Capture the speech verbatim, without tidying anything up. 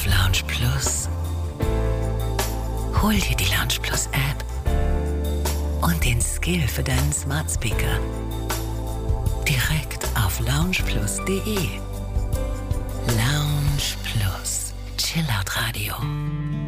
auf Lounge Plus. Hol dir die Lounge Plus App und den Skill für deinen Smart Speaker direkt auf loungeplus punkt de. Lounge Plus. Chillout Radio.